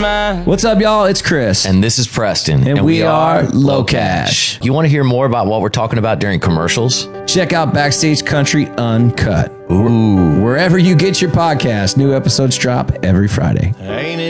mind. What's up, y'all? It's Chris. And this is Preston. And we are Low Cash. You want to hear more about what we're talking about during commercials? Check out Backstage Country Uncut. Ooh. Wherever you get your podcast, new episodes drop every Friday. Ain't it